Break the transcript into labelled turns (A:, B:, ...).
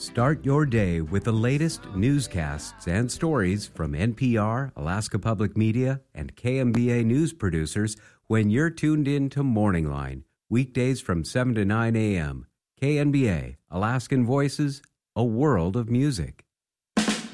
A: Start your day with the latest newscasts and stories from NPR, Alaska Public Media, and KMBA news producers when you're tuned in to Morning Line, weekdays from 7 to 9 a.m. KNBA, Alaskan Voices, a world of music.